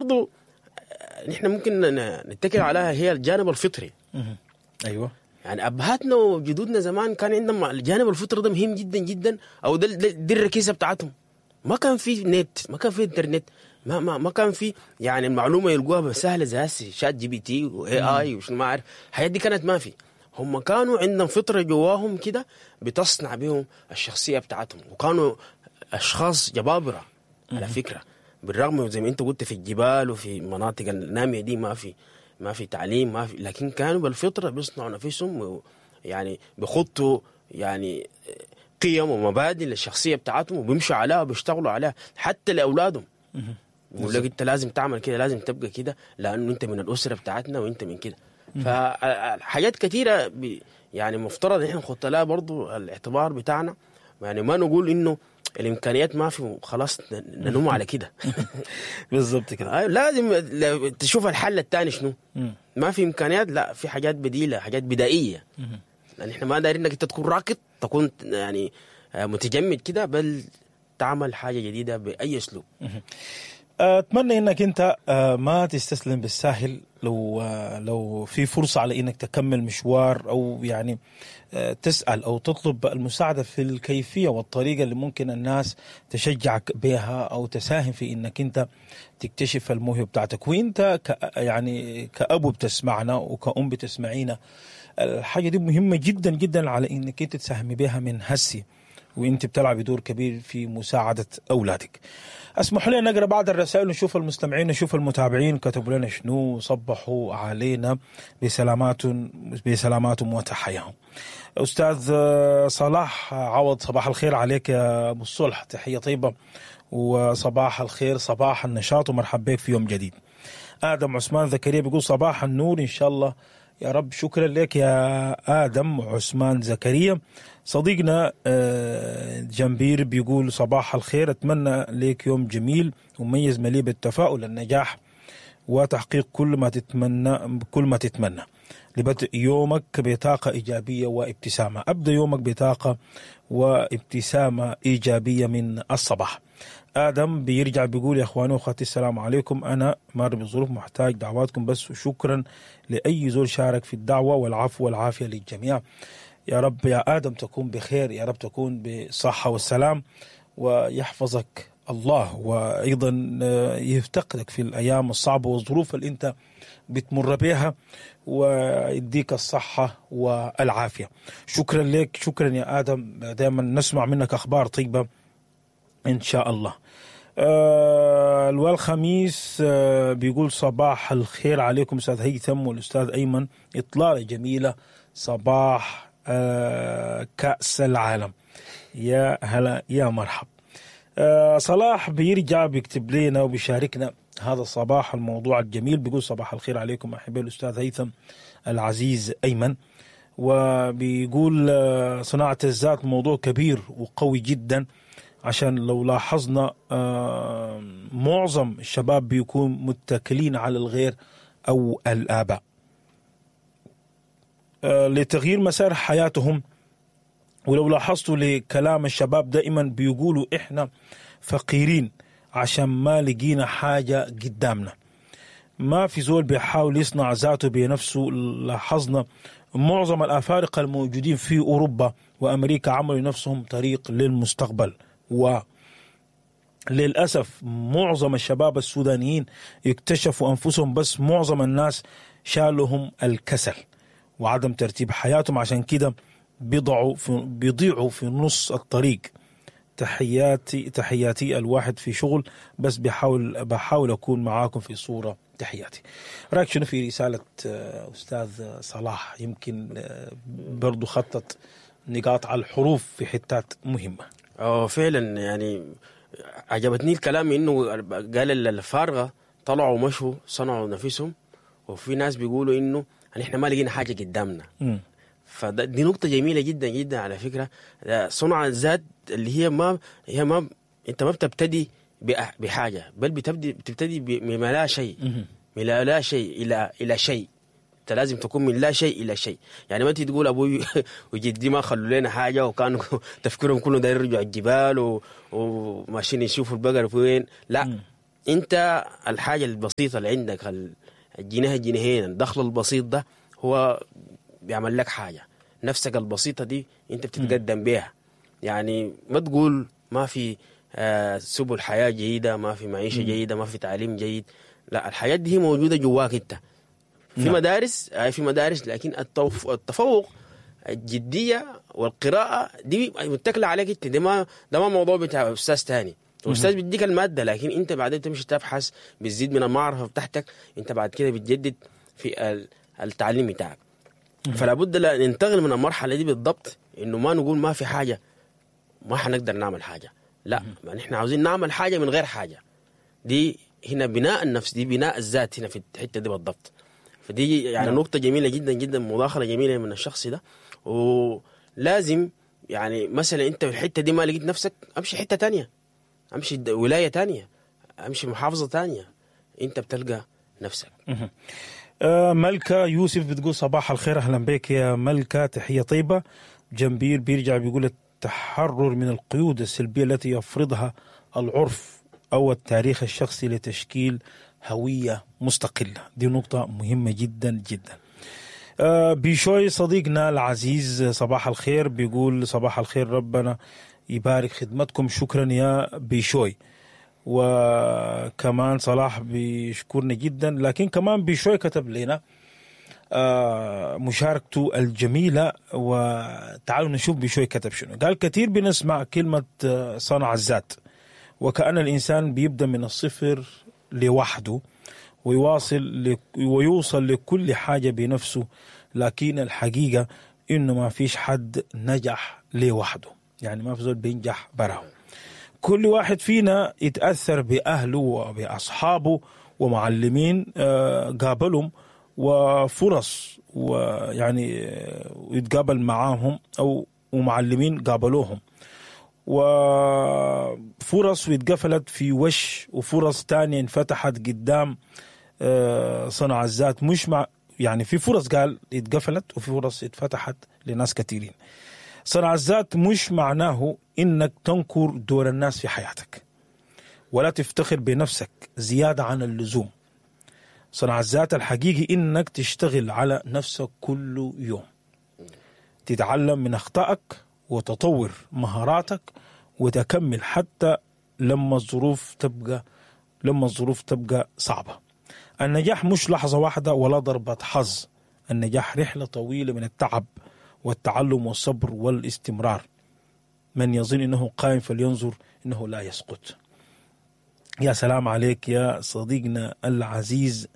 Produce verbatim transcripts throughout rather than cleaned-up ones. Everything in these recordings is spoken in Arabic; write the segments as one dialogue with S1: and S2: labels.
S1: برضو نحن ممكن نتكل عليها هي الجانب الفطري.
S2: ايوه
S1: يعني ابهاتنا وجدودنا زمان كان عندهم الجانب الفطري ده مهم جدا جدا، او ده دي الركيزه بتاعتهم. ما كان في نت، ما كان في انترنت، ما ما ما كان في يعني المعلومه يلقوها بسهله زي هسه شات جي بي تي واي اي وشنو ما عارف. الحاجات دي كانت ما في. هم كانوا عندهم فطره جواهم كده بتصنع بهم الشخصيه بتاعتهم، وكانوا اشخاص جبابره على فكره. بالرغم زي ما انت قلت في الجبال وفي مناطق الناميه دي ما في ما في تعليم، ما في، لكن كانوا بالفطره بيصنعوا نفسهم، يعني بيخطوا يعني قيم ومبادئ للشخصيه بتاعتهم وبيمشوا عليها وبيشتغلوا عليها حتى لاولادهم. بيقول لك انت لازم تعمل كده، لازم تبقى كده، لانه انت من الاسره بتاعتنا وانت من كده. فحاجات كثيره يعني مفترض احنا نحط لها برضو الاعتبار بتاعنا، يعني ما نقول انه الامكانيات ما في خلاص ننوم على كده.
S2: بالضبط كده.
S1: لازم تشوف الحل الثاني شنو. ما في امكانيات، لا في حاجات بديله، حاجات بدائيه. لان احنا ما دايرين انك انت تكون راكد، تكون يعني متجمد كده، بل تعمل حاجه جديده باي اسلوب.
S2: اتمنى انك انت ما تستسلم بالساهل. لو لو في فرصه على انك تكمل مشوار، او يعني تسال او تطلب المساعده في الكيفيه والطريقه اللي ممكن الناس تشجعك بها او تساهم في انك انت تكتشف الموهبه بتاعتك. وانت يعني كأبو بتسمعنا وكأم بتسمعينا، الحاجه دي مهمه جدا جدا على انك انت تساهمي بها من هسي، وانت بتلعبي دور كبير في مساعده اولادك. اسمحوا لنا نقرا بعض الرسائل ونشوف المستمعين نشوف المتابعين كتبوا لنا شنو، صبحوا علينا بسلامات بسلاماتهم وتحياهم. استاذ صلاح عوض، صباح الخير عليك يا ابو الصلح، تحيه طيبه وصباح الخير، صباح النشاط ومرحب بك في يوم جديد. ادم عثمان زكريا بيقول صباح النور ان شاء الله يا رب. شكرا لك يا آدم عثمان زكريا. صديقنا جنبير بيقول صباح الخير، أتمنى لك يوم جميل ومميز مليء بالتفاؤل، النجاح وتحقيق كل ما تتمنى كل ما تتمنى لبدء يومك بطاقة إيجابية وابتسامة. أبدأ يومك بطاقة وابتسامة إيجابية من الصباح. آدم بيرجع بيقول يا أخواني وأخواتي السلام عليكم، أنا مار بظروف محتاج دعواتكم بس، وشكرا لأي زول شارك في الدعوة، والعفو والعافية للجميع. يا رب يا آدم تكون بخير، يا رب تكون بصحة والسلام، ويحفظك الله، وأيضا يفتقدك في الأيام الصعبة والظروف اللي أنت بتمر بها، ويديك الصحة والعافية. شكرا لك، شكرا يا آدم، دائما نسمع منك أخبار طيبة إن شاء الله. آه الخميس آه بيقول صباح الخير عليكم أستاذ هيثم والأستاذ أيمن، إطلالة جميلة، صباح آه كأس العالم. يا هلا يا مرحب. آه صلاح بيرجع بيكتب لنا وبيشاركنا هذا الصباح الموضوع الجميل، بيقول صباح الخير عليكم أحبائي الأستاذ هيثم العزيز أيمن، وبيقول آه صناعة الذات موضوع كبير وقوي جدا، عشان لو لاحظنا آه معظم الشباب بيكون متكلين على الغير أو الآباء آه لتغيير مسار حياتهم. ولو لاحظتوا لكلام الشباب دائما بيقولوا إحنا فقيرين عشان ما لقينا حاجة قدامنا. ما في زول بيحاول يصنع ذاته بنفسه. لاحظنا معظم الأفارقة الموجودين في أوروبا وأمريكا عملوا نفسهم طريق للمستقبل، وللأسف معظم الشباب السودانيين اكتشفوا أنفسهم، بس معظم الناس شالهم الكسل وعدم ترتيب حياتهم، عشان كده بيضعوا في بيضيعوا في نص الطريق. تحياتي تحياتي الواحد في شغل، بس بحاول بحاول أكون معاكم في صورة. تحياتي. رأيك شنو في رسالة أستاذ صلاح؟ يمكن برضو خطط نقاط على الحروف في حتات مهمة.
S1: اه فعلا، يعني عجبتني الكلام انه قال الفارغة طلعوا ومشوا صنعوا نفسهم، وفي ناس بيقولوا انه احنا ما لقينا حاجة قدامنا. م. فدي نقطة جميلة جدا جدا على فكرة. صنع الذات اللي هي ما هي ما انت ما بتبتدي بحاجة، بل بتبدي بتبتدي من لا شيء، من لا شيء الى الى شيء. انت لازم تكون من لا شيء الى شيء. يعني ما انت تقول ابوي وجدي ما خلوا لنا حاجة، وكانوا تفكيرهم كله داير يرجعوا الجبال و... وماشيين يشوفوا البقر في وين. لا م. انت الحاجه البسيطه اللي عندك، الجنيه جنيهين، الدخل البسيط ده هو بيعمل لك حاجه. نفسك البسيطه دي انت بتتقدم بيها. يعني ما تقول ما في آه سبل حياه جيده، ما في معيشه م. جيده، ما في تعليم جيد. لا، الحاجات دي هي موجوده جواك انت. في م. مدارس آه في مدارس، لكن التفوق، الجديه والقراءه دي متكله عليك انت. ده ما ده ما موضوع بتاع استاذ تاني. الاستاذ بيديك الماده، لكن انت بعدين تمشي تبحث، بتزيد من المعرفه بتاعتك، انت بعد كده بتجدد في التعليم بتاعك. فلا بد ننتقل من المرحله دي بالضبط، انه ما نقول ما في حاجه، ما حنقدر نعمل حاجه. لا، ما نحن عاوزين نعمل حاجه من غير حاجه. دي هنا بناء النفس، دي بناء الذات هنا في الحته دي بالضبط. فدي يعني نعم. نقطه جميله جدا جدا، مداخله جميله من الشخص ده. ولازم يعني مثلا انت في الحته دي ما لقيت نفسك، امشي حته تانية، امشي ولايه تانية، امشي محافظه تانية، انت بتلقى نفسك.
S2: آه ملكه يوسف بتقول صباح الخير، اهلا بك يا ملكه، تحيه طيبه. جنبير بيرجع بيقول التحرر من القيود السلبيه التي يفرضها العرف او التاريخ الشخصي لتشكيل هويه مستقله. دي نقطه مهمه جدا جدا. آه بيشوي صديقنا العزيز صباح الخير، بيقول صباح الخير، ربنا يبارك خدمتكم، شكرا يا بيشوي. وكمان صلاح بيشكرني جدا، لكن كمان بيشوي كتب لنا آه مشاركته الجميلة. وتعالوا نشوف بيشوي كتب شنو. قال كثير بنسمع كلمة صنع الذات، وكأن الإنسان بيبدأ من الصفر لوحده ويواصل ويوصل لكل حاجة بنفسه، لكن الحقيقة إنه ما فيش حد نجح لوحده، يعني ما في زول بينجح براه. كل واحد فينا يتأثر بأهله وبأصحابه ومعلمين قابلهم وفرص، ويعني يتقابل معاهم أو ومعلمين قابلوهم، وفرص ويتقفلت في وش، وفرص تانية انفتحت قدام صنع الذات. مش مع يعني في فرص قال اتقفلت وفي فرص اتفتحت لناس كثيرين. صنع الذات مش معناه إنك تنكر دور الناس في حياتك ولا تفتخر بنفسك زيادة عن اللزوم. صنع الذات الحقيقي إنك تشتغل على نفسك كل يوم، تتعلم من أخطائك وتطور مهاراتك وتكمل حتى لما الظروف تبقى لما الظروف تبقى صعبة. النجاح مش لحظة واحدة ولا ضربة حظ، النجاح رحلة طويلة من التعب والتعلم والصبر والاستمرار. من يظن إنه قائم فلينظر إنه لا يسقط. يا سلام عليك يا صديقنا العزيز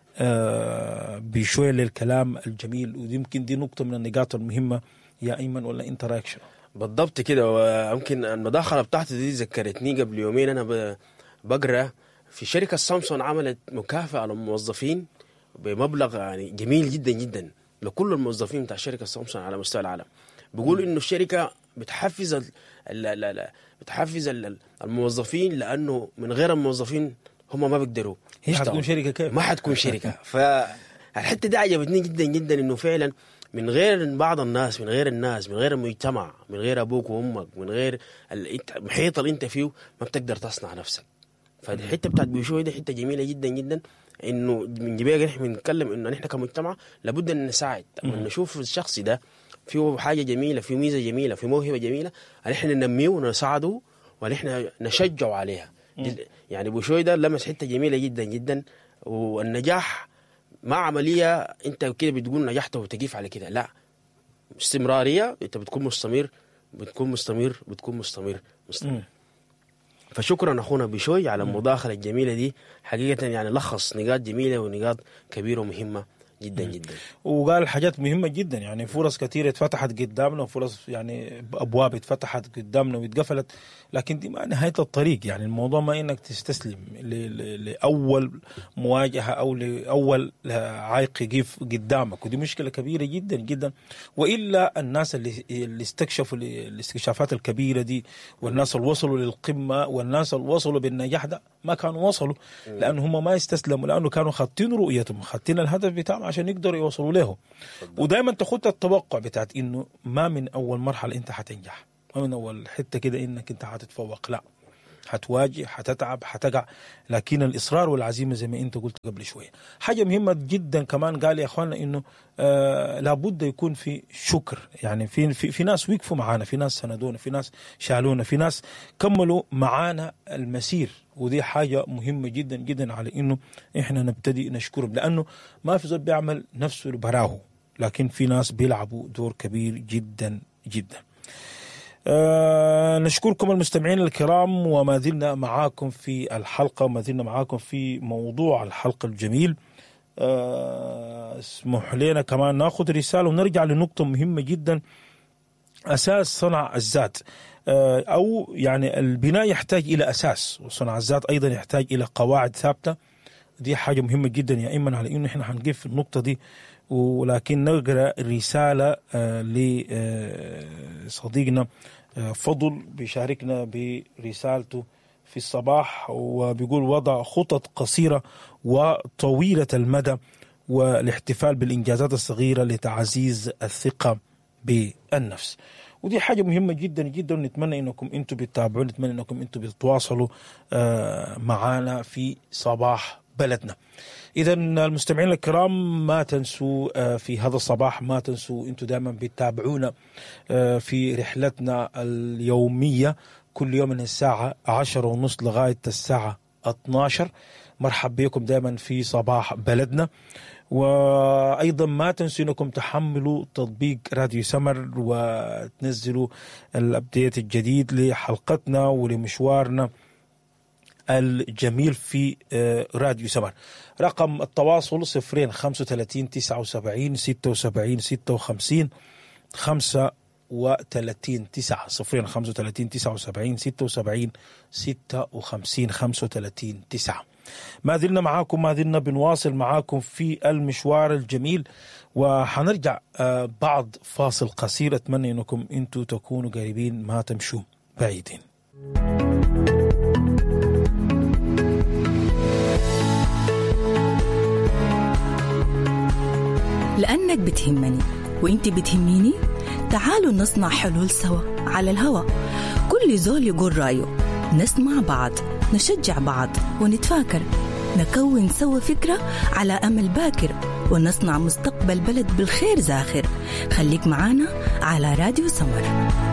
S2: آه بشوية للكلام الجميل. ويمكن دي نقطة من النقاط المهمة يا أيمن، ولا أنت رأيك شنو؟
S1: بالضبط كده. ويمكن المداخلة بتاعتي دي ذكرتني قبل يومين أنا بقرأ في شركة سامسونج عملت مكافأة للموظفين بمبلغ يعني جميل جدا جدا لكل الموظفين بتاع شركة سامسونج على مستوى العالم. بيقول إنه الشركة بتحفز ال ال ال بتحفز ال الموظفين، لأنه من غير الموظفين هم ما بيقدروا.
S2: هي حتكون شركة كيف؟
S1: ما حتكون شركة. فالحتة دي عجبتني جدا جدا، إنه فعلا من غير بعض الناس، من غير الناس، من غير المجتمع، من غير أبوك وأمك، من غير المحيط اللي أنت فيه ما بتقدر تصنع نفسك. فالحتة بتاعت بيشوي دي حتة جميلة جدا جدا، إنه من جبهة نحن بنتكلم إنه نحن كمجتمع لابد أن نساعد، أن نشوف الشخص ده فيه حاجة جميلة، فيه ميزة جميلة، فيه موهبة جميلة، نحن ننميه ونساعده ونحن نشجعه عليها. يعني بوشوي ده لمس حتة جميلة جدا جدا. والنجاح ما عملية انت كده بتقول نجحت وتقيف على كده، لا، استمرارية. انت بتكون مستمر بتكون مستمر بتكون مستمر مستمر. فشكرا أخونا بشوي على المداخلة الجميلة دي، حقيقة يعني لخص نقاط جميلة ونقاط كبيرة ومهمة جدا جدا.
S2: وقال حاجات مهمة جدا، يعني فرص كثيرة اتفتحت قدامنا وفرص يعني أبواب اتفتحت قدامنا واتقفلت، لكن دي ما نهاية الطريق. يعني الموضوع ما إنك تستسلم لأول مواجهة أو لأول عائق يقف قدامك، ودي مشكلة كبيرة جدا جدا. وإلا الناس اللي, اللي استكشفوا الاستكشافات الكبيرة دي، والناس اللي وصلوا للقمة، والناس اللي وصلوا بالنجاح ده ما كانوا وصلوا لأنه هم ما يستسلموا، لأنه كانوا خاطين رؤيتهم، خاطين الهدف بتاعهم عشان يقدروا يوصلوا له. ودائما تاخد التوقع بتاعت انه ما من اول مرحله انت حتنجح، ما من اول حته كده انك انت حتتفوق، لا، حتواجه، حتتعب، حتقع، لكن الإصرار والعزيمة زي ما أنت قلت قبل شوية. حاجة مهمة جدا كمان قال يا أخوانا إنه آه لابد يكون في شكر، يعني في, في في ناس وقفوا معانا، في ناس سندونا، في ناس شالونا، في ناس كملوا معانا المسير، ودي حاجة مهمة جدا جدا على إنه إحنا نبتدي نشكرهم، لأنه ما في زول بيعمل نفسه لبراه، لكن في ناس بيلعبوا دور كبير جدا جدا. أه نشكركم المستمعين الكرام، وما زلنا معاكم في الحلقة، وما زلنا معاكم في موضوع الحلقة الجميل. أه اسمح لنا كمان ناخذ رسالة ونرجع لنقطة مهمة جدا، أساس صنع الذات. أه أو يعني البناء يحتاج إلى أساس، وصنع الذات أيضا يحتاج إلى قواعد ثابتة. دي حاجة مهمة جدا يا إيمن، على إنه إحنا هنقف في النقطة دي، ولكن نقرأ رسالة أه لصديقنا فضل بيشاركنا برسالته في الصباح، وبيقول: وضع خطط قصيرة وطويلة المدى والاحتفال بالإنجازات الصغيرة لتعزيز الثقة بالنفس. ودي حاجة مهمة جدا جدا، نتمنى انكم انتم بتتابعوا، نتمنى انكم انتم بتتواصلوا معنا في صباح بلدنا. إذا المستمعين الكرام ما تنسوا في هذا الصباح، ما تنسوا أنتم دائما بتتابعونا في رحلتنا اليومية كل يوم من الساعة عشرة ونص لغاية الساعة اثنا عشر. مرحب بكم دائما في صباح بلدنا. وأيضا ما تنسوا أنكم تحملوا تطبيق راديو سمر وتنزلوا الأبديت الجديد لحلقتنا ولمشوارنا الجميل في راديو سمر. رقم التواصل صفرين خمسة وثلاثين تسعة وسبعين ستة وسبعين ستة وخمسين خمسة وثلاثين تسعة صفرين خمسة وثلاثين تسعة وسبعين ستة وسبعين ستة وخمسين خمسة وثلاثين تسعة. ما زلنا معاكم، ما زلنا بنواصل معاكم في المشوار الجميل، وحنرجع بعد فاصل قصير. أتمنى أنكم أنتوا تكونوا قريبين، ما تمشوا بعيدين.
S3: لأنك بتهمني وإنت بتهميني، تعالوا نصنع حلول سوا على الهوا. كل زول يقول رأيه، نسمع بعض، نشجع بعض ونتفاكر، نكون سوا فكرة على أمل باكر، ونصنع مستقبل بلد بالخير زاخر. خليك معانا على راديو سمر.